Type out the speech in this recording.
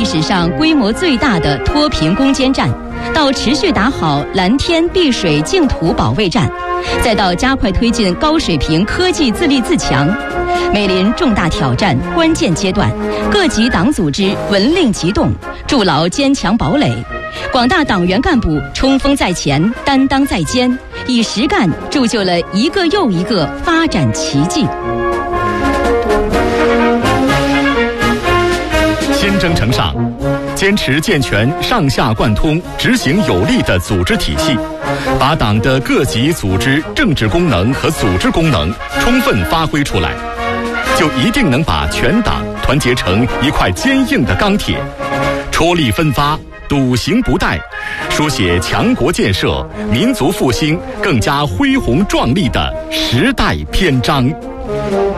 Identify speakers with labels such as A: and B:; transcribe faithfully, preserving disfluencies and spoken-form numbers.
A: 史上规模最大的脱贫攻坚战，到持续打好蓝天碧水净土保卫战，再到加快推进高水平科技自立自强，面临重大挑战关键阶段，各级党组织闻令急动，筑牢坚强堡垒。广大党员干部冲锋在前，担当在肩，以实干铸就了一个又一个发展奇迹。
B: 新征程上，坚持健全上下贯通、执行有力的组织体系，把党的各级组织政治功能和组织功能充分发挥出来，就一定能把全党团结成一块坚硬的钢铁，出力分发，笃行不怠，书写强国建设、民族复兴更加恢宏壮丽的时代篇章。